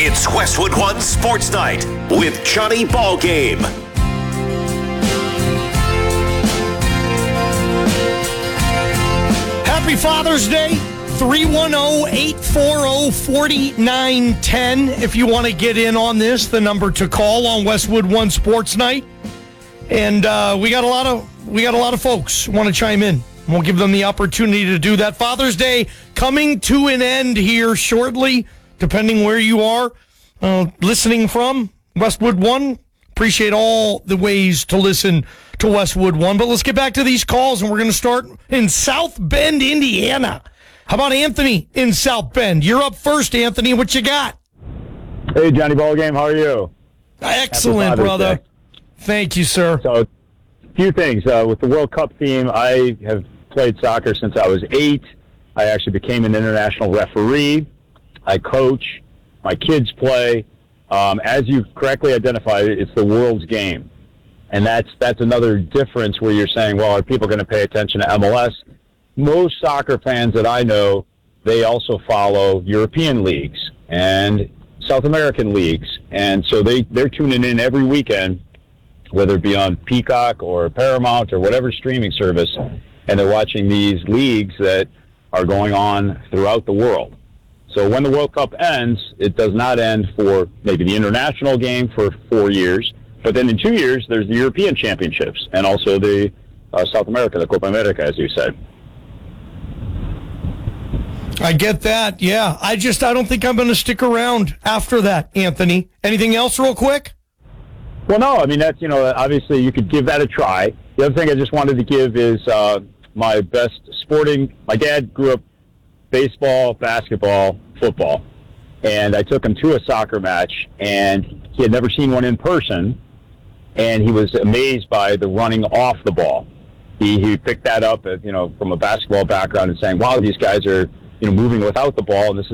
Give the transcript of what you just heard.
It's Westwood One Sports Night with Johnny Ballgame. Happy Father's Day. 310-840-4910 if you want to get in on this, the number to call on Westwood One Sports Night. And we got a lot of folks who want to chime in. We'll give them the opportunity to do that. Father's Day coming to an end here shortly, depending where you are listening from. Westwood One, appreciate all the ways to listen to Westwood One. But let's get back to these calls, and we're going to start in South Bend, Indiana. How about Anthony in South Bend? You're up first, Anthony. What you got? Hey, Johnny Ballgame. How are you? Excellent, brother. Day. Thank you, sir. So, a few things. With the World Cup theme, I have played soccer since I was 8. I actually became an international referee. I coach. My kids play. As you correctly identified, it's the world's game. And that's another difference where you're saying, well, are people going to pay attention to MLS? Most soccer fans that I know, they also follow European leagues and South American leagues. And so they're tuning in every weekend, whether it be on Peacock or Paramount or whatever streaming service, and they're watching these leagues that are going on throughout the world. So when the World Cup ends, it does not end for maybe the international game for 4 years, but then in 2 years, there's the European Championships and also the South America, the Copa America, as you said. I get that, yeah. I don't think I'm going to stick around after that, Anthony. Anything else real quick? Well, no, I mean, that's, obviously you could give that a try. The other thing I just wanted to give is my best sporting. My dad grew up baseball, basketball, football, and I took him to a soccer match, and he had never seen one in person, and he was amazed by the running off the ball. He picked that up, from a basketball background and saying, wow, these guys are, moving without the ball, and this is